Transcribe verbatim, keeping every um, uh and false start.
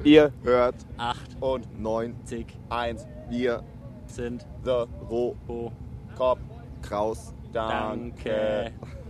Ihr hört acht und neun, zig eins. Wir sind The Bo. Roh Cop Kraus. Danke. Danke.